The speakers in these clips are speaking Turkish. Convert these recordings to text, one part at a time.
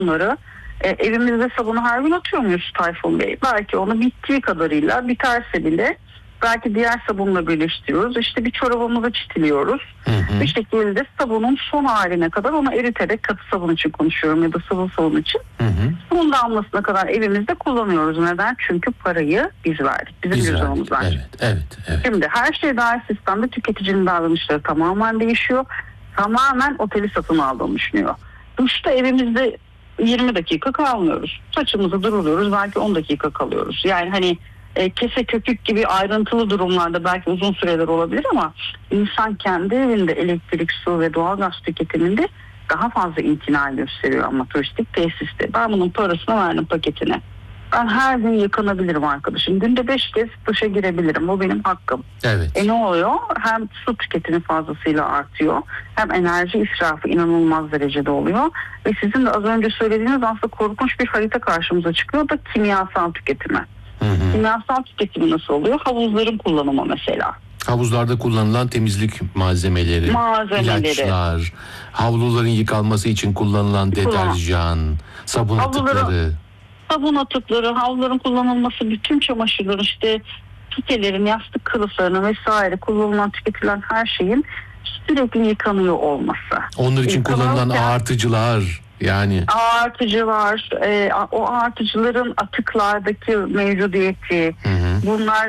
sabunları evimizde sabunu her gün atıyor muyuz Tayfun Bey? Belki onu bittiği kadarıyla, biterse bile belki diğer sabunla birleştiriyoruz. İşte bir çorabımızı çitiliyoruz. Bir şekilde sabunun son haline kadar onu eriterek, katı sabun için konuşuyorum ya da sıvı sabun için. Bunun damlasına kadar evimizde kullanıyoruz. Neden? Çünkü parayı biz verdik. Bizim cüzdanımız var. Evet. Şimdi her şey dahil sistemde tüketicinin davranışları tamamen değişiyor. Tamamen oteli satın aldığını düşünüyor. Duşta evimizde 20 dakika kalmıyoruz. Saçımızı duruluyoruz. Belki 10 dakika kalıyoruz. Yani hani kese köpük gibi ayrıntılı durumlarda belki uzun süreler olabilir ama insan kendi evinde elektrik, su ve doğalgaz tüketiminde daha fazla imtina gösteriyor ama turistik tesiste. Ben bunun parasını verdim, paketine. Ben her gün yıkanabilirim arkadaşım. Günde 5 kez duşa girebilirim. Bu benim hakkım. Evet. Ne oluyor? Hem su tüketimi fazlasıyla artıyor. Hem enerji israfı inanılmaz derecede oluyor. Ve sizin de az önce söylediğiniz aslında korkunç bir harita karşımıza çıkıyor da kimyasal tüketimi. Kimyasal tüketimi nasıl oluyor? Havuzların kullanımı mesela. Havuzlarda kullanılan temizlik malzemeleri, ilaçlar, havluların yıkanması için kullanılan deterjan, sabun atıkları. Sabun atıkları, havluların kullanılması, bütün çamaşırlar, işte pikelerin, yastık kılıflarının vesaire kullanılan, tüketilen her şeyin sürekli yıkanıyor olması. Onlar için kullanılan ağartıcılar. Yani artıcılar, o artıcıların atıklardaki mevcudiyeti, bunlar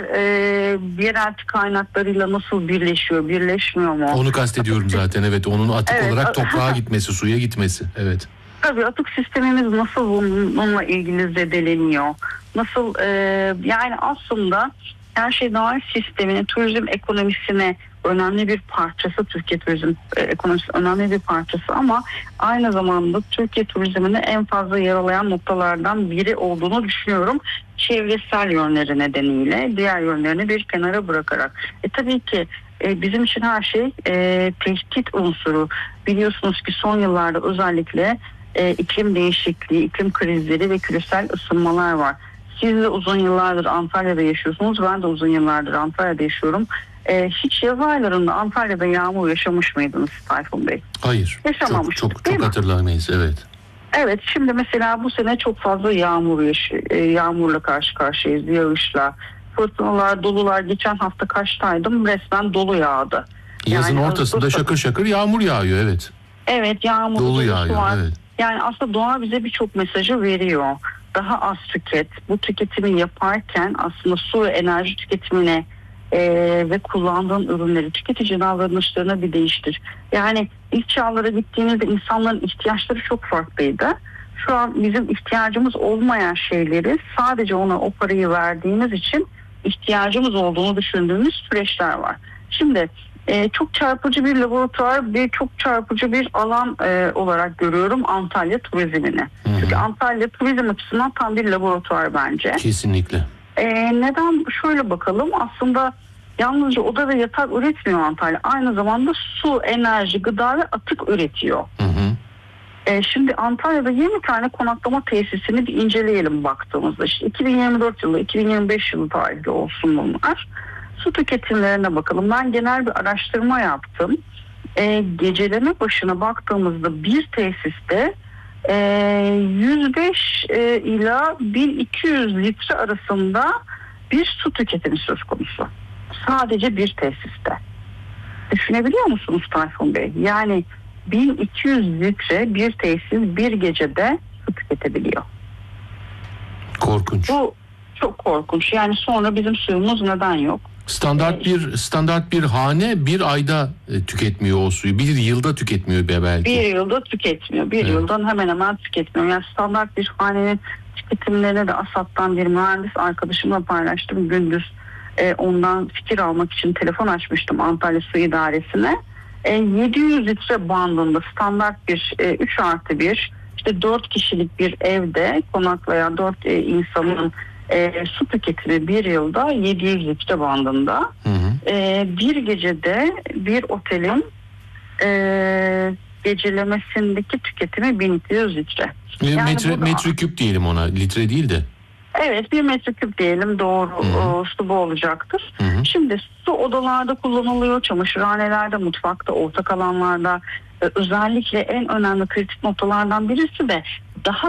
yerel kaynaklarıyla nasıl birleşiyor, birleşmiyor mu? Onu kastediyorum zaten, evet. Onun atık olarak toprağa gitmesi, suya gitmesi, evet. Tabii atık sistemimiz nasıl bununla ilgili zedeleniyor? Nasıl yani aslında her şey dahil sisteminin turizm ekonomisine önemli bir parçası, Türkiye turizm ekonomisi önemli bir parçası ama aynı zamanda Türkiye turizmini en fazla yaralayan noktalardan biri olduğunu düşünüyorum. Çevresel yönleri nedeniyle, diğer yönlerini bir kenara bırakarak. Tabii ki bizim için her şey tehdit unsuru. Biliyorsunuz ki son yıllarda özellikle iklim değişikliği, iklim krizleri ve küresel ısınmalar var. Siz de uzun yıllardır Antalya'da yaşıyorsunuz. Ben de uzun yıllardır Antalya'da yaşıyorum. Hiç yaz aylarında Antalya'da yağmur yaşamış mıydınız Tayfun Bey? Hayır. Yaşamamıştık. Çok hatırlamayız, evet. Evet, şimdi mesela bu sene çok fazla yağmurla karşı karşıyayız, yağışla. Fırtınalar, dolular. Geçen hafta Kaş'taydım, resmen dolu yağdı. Yazın ortasında şakır şakır yağmur yağıyor, evet. Evet, yağmur, dolu yağıyor, var. Evet. Yani aslında doğa bize birçok mesajı veriyor. Daha az tüket. Bu tüketimi yaparken aslında su ve enerji tüketimine ve kullandığın ürünleri, tüketici davranışlarına bir değiştir. Yani ilk çağlara gittiğimizde insanların ihtiyaçları çok farklıydı. Şu an bizim ihtiyacımız olmayan şeyleri sadece ona o parayı verdiğimiz için ihtiyacımız olduğunu düşündüğümüz süreçler var. Şimdi çok çarpıcı bir laboratuvar ve çok çarpıcı bir alan olarak görüyorum Antalya turizmini. Çünkü Antalya turizm açısından tam bir laboratuvar bence. Kesinlikle. Neden? Şöyle bakalım. Aslında yalnızca oda ve yatak üretmiyor Antalya. Aynı zamanda su, enerji, gıda ve atık üretiyor. Şimdi Antalya'da 20 tane konaklama tesisini bir inceleyelim baktığımızda. İşte 2024 yılı, 2025 yılı tarihli olsun bunlar. Su tüketimlerine bakalım. Ben genel bir araştırma yaptım. Geceleme başına baktığımızda bir tesiste 105 ila 1200 litre arasında bir su tüketimi söz konusu. Sadece bir tesiste. Düşünebiliyor musunuz Tayfun Bey? Yani 1200 litre bir tesis bir gecede su tüketebiliyor. Korkunç. Bu çok korkunç. Yani sonra bizim suyumuz neden yok? Standart bir hane bir ayda tüketmiyor o suyu. Bir yılda tüketmiyor belki. Bir yılda tüketmiyor. Bir yıldan hemen hemen tüketmiyor. Yani standart bir hanenin tüketimlerine de ASAD'dan bir mühendis arkadaşımla paylaştım. Gündüz ondan fikir almak için telefon açmıştım Antalya Su İdaresi'ne. 700 litre bandında standart bir 3+1 işte 4 kişilik bir evde konaklayan 4 insanın su tüketimi bir yılda 700 litre bandında. Bir gecede bir otelin gecelemesindeki tüketimi 1200 litre. Yani metreküp diyelim ona, litre değil de. Evet, 1 metreküp diyelim, doğru su bu olacaktır. Şimdi su odalarda kullanılıyor, çamaşırhanelerde, mutfakta, ortak alanlarda. Özellikle en önemli kritik noktalardan birisi de